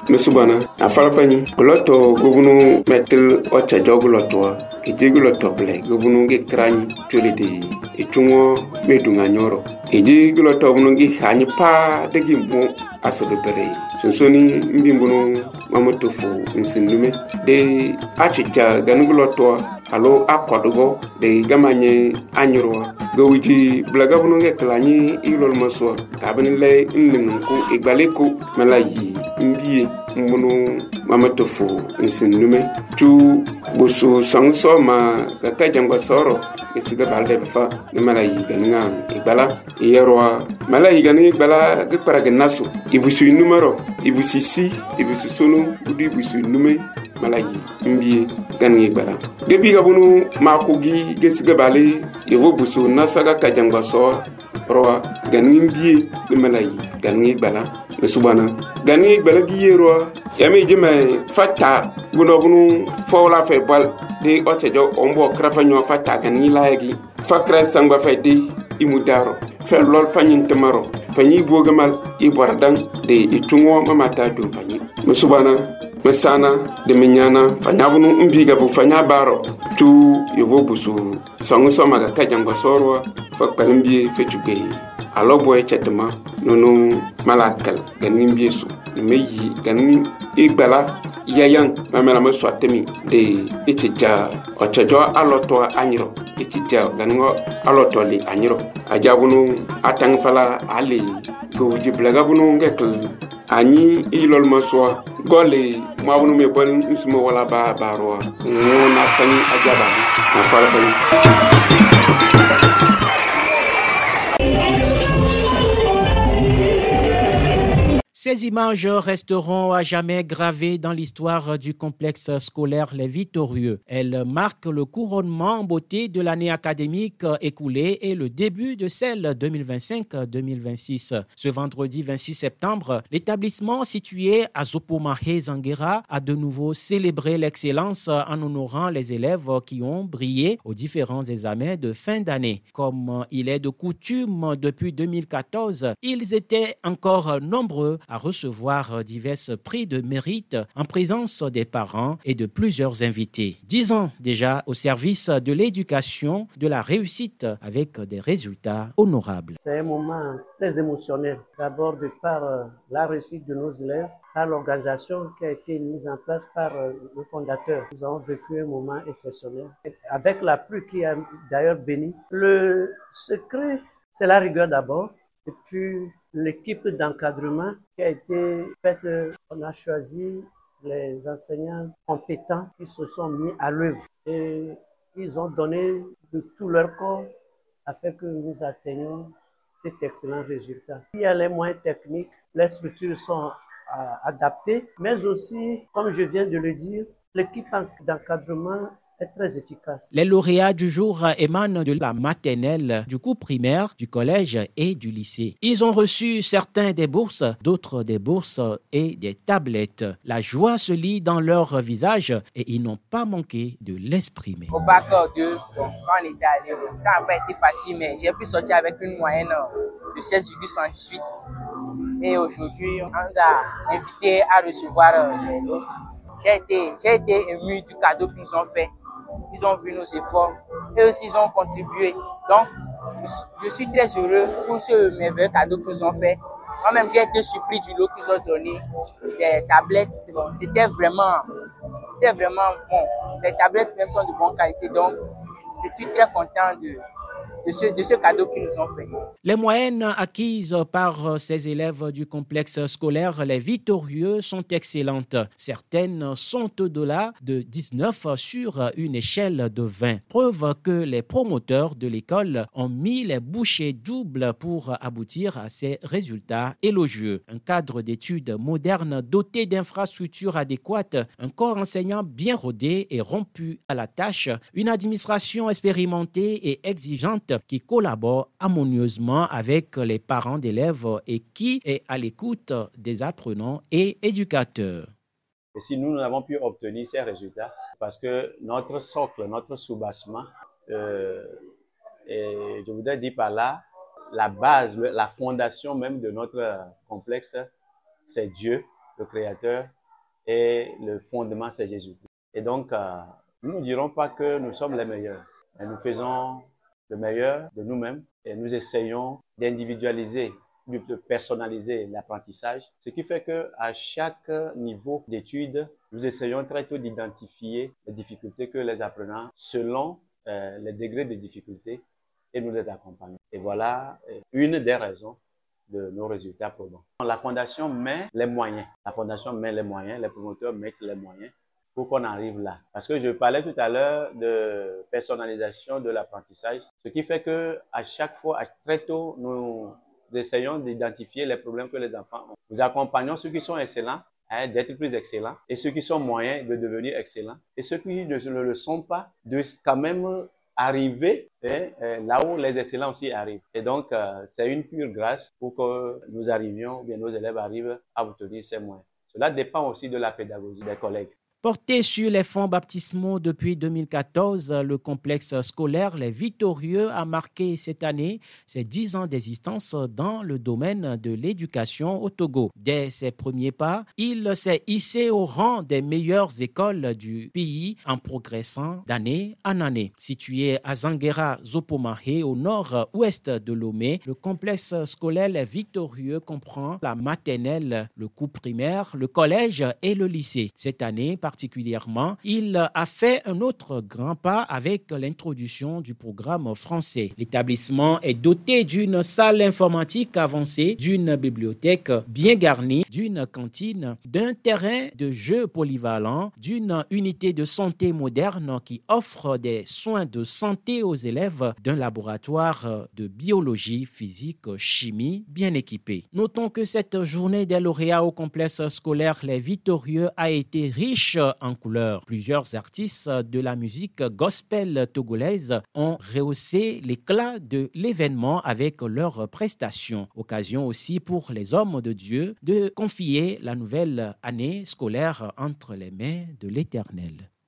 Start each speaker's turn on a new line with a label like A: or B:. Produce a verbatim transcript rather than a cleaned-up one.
A: mesubana afalafani loto gobunu metel ocha joguloto ejiguloto ble gobunu ge krani tolede etungo medunga nyoro ejiguloto bunu gi hani pa degi mo asabe bere sonsoni mbimbuno mamotofu nsinlume de achicha ganuguloto alo akodugo de gamanye anyoro gowiji blagabunu ge klani ilol maswa kabinle nningu igbaleko malayi mbiye mbunu mamatofu nsinlume tu busu sangso ma gata jangwa soro esiga balde fa ne malayi ganinga igbala yerwa malayi ganinga igbala ge paraga naso ibusu numero ibusu si ibusu sonu budi ibusu nume malayi mbiye ganinga igbala gebi gabunu makogi gesiga bale yevo busu nasaga kajangwa so roa ganinga mbiye ne malayi ganinga igbala mesubana ganinga igbala gi yerwa yami jime fata buno bunu fawla fe bal de otejo ombo krafa nyo fata gani laagi fakra sangba fe de imudaro fe lol fanyin temaro fanyi bogamal ibordan de itungo mamata dum fanyi musubana mesana de menyana fanyabunu mbiga bu fanya baro tu yevo busu sangu so maga kajango sorwa fakpalimbi fe tugbe alo boy chetma nono malakal gani mbiesu meyi gani igbala yayan mamela me swatemi de etija ochojo aloto anyiro etija gango aloto li anyiro ajabunu atang fala ali go jiblaga bunu ngekl ani ilol maswa gole mabunu me bol nsimo wala ba baro ngona tani ajaba na fala fani.
B: Ces images resteront à jamais gravées dans l'histoire du complexe scolaire Les Victorieux. Elles marquent le couronnement en beauté de l'année académique écoulée et le début de celle deux mille vingt-cinq deux mille vingt-six. Ce vendredi vingt-six septembre, l'établissement situé à Zopomahe Zanguera a de nouveau célébré l'excellence en honorant les élèves qui ont brillé aux différents examens de fin d'année. Comme il est de coutume depuis deux mille quatorze, ils étaient encore nombreux à recevoir divers prix de mérite en présence des parents et de plusieurs invités. Dix ans déjà au service de l'éducation, de la réussite avec des résultats honorables.
C: C'est un moment très émotionnel, d'abord de par la réussite de nos élèves, par l'organisation qui a été mise en place par le fondateur. Nous avons vécu un moment exceptionnel, avec la pluie qui a d'ailleurs béni. Le secret, c'est la rigueur d'abord, et puis l'équipe d'encadrement qui a été faite. On a choisi les enseignants compétents qui se sont mis à l'œuvre et ils ont donné de tout leur corps afin que nous atteignions cet excellent résultat. Il y a les moyens techniques, les structures sont euh, adaptées, mais aussi, comme je viens de le dire, l'équipe d'encadrement est très efficace.
B: Les lauréats du jour émanent de la maternelle, du cours primaire, du collège et du lycée. Ils ont reçu certains des bourses, d'autres des bourses et des tablettes. La joie se lit dans leur visage et ils n'ont pas manqué de l'exprimer.
D: Au bac deux, bon, quand on était allé, ça n'a pas été facile, mais j'ai pu sortir avec une moyenne de seize virgule soixante-dix-huit. Et aujourd'hui, on nous a invités à recevoir les lots. J'ai été, j'ai été ému du cadeau qu'ils nous ont fait. Ils ont vu nos efforts et aussi ils ont contribué. Donc, je suis très heureux pour ce merveilleux cadeau qu'ils nous ont fait. Moi-même, j'ai été surpris du lot qu'ils ont donné. Des tablettes, bon, c'était vraiment, c'était vraiment bon. Les tablettes même sont de bonne qualité. Donc, je suis très content de, de ce, de ce cadeau qu'ils nous ont fait.
B: Les moyennes acquises par ces élèves du complexe scolaire Les Victorieux sont excellentes. Certaines sont au-delà de dix-neuf sur une échelle de vingt. Preuve que les promoteurs de l'école ont mis les bouchées doubles pour aboutir à ces résultats élogieux. Un cadre d'études moderne doté d'infrastructures adéquates, un corps enseignant bien rodé et rompu à la tâche, une administration expérimentée et exigeante qui collabore harmonieusement avec les parents d'élèves et qui est à l'écoute des apprenants et éducateurs.
E: Et si nous n'avons pu obtenir ces résultats, parce que notre socle, notre soubassement, euh, et je voudrais dire par là, la base, la fondation même de notre complexe, c'est Dieu, le Créateur, et le fondement, c'est Jésus-Christ. Et donc, euh, nous ne dirons pas que nous sommes les meilleurs, mais nous faisons le meilleur de nous-mêmes et nous essayons d'individualiser, de personnaliser l'apprentissage, ce qui fait que à chaque niveau d'études, nous essayons très tôt d'identifier les difficultés que les apprenants selon euh, les degrés de difficulté et nous les accompagnons. Et voilà une des raisons de nos résultats probants. La Fondation met les moyens. La Fondation met les moyens, les promoteurs mettent les moyens pour qu'on arrive là. Parce que je parlais tout à l'heure de personnalisation de l'apprentissage, ce qui fait que à chaque fois, très tôt, nous essayons d'identifier les problèmes que les enfants ont. Nous accompagnons ceux qui sont excellents hein, d'être plus excellents et ceux qui sont moyens de devenir excellents et ceux qui ne le sont pas de quand même arriver hein, là où les excellents aussi arrivent. Et donc, euh, c'est une pure grâce pour que nous arrivions, ou bien nos élèves arrivent à obtenir ces moyens. Cela dépend aussi de la pédagogie des collègues.
B: Porté sur les fonds baptismaux depuis deux mille quatorze, le complexe scolaire Les Victorieux a marqué cette année ses dix ans d'existence dans le domaine de l'éducation au Togo. Dès ses premiers pas, il s'est hissé au rang des meilleures écoles du pays en progressant d'année en année. Situé à Zanguera Zopomahe, au nord-ouest de Lomé, le complexe scolaire Les Victorieux comprend la maternelle, le cours primaire, le collège et le lycée. Cette année, particulièrement, il a fait un autre grand pas avec l'introduction du programme français. L'établissement est doté d'une salle informatique avancée, d'une bibliothèque bien garnie, d'une cantine, d'un terrain de jeu polyvalent, d'une unité de santé moderne qui offre des soins de santé aux élèves, d'un laboratoire de biologie, physique, chimie bien équipé. Notons que cette journée des lauréats au complexe scolaire Les Victorieux a été riche en couleurs. Plusieurs artistes de la musique gospel togolaise ont rehaussé l'éclat de l'événement avec leurs prestations. Occasion aussi pour les hommes de Dieu de confier la nouvelle année scolaire entre les mains de l'Éternel.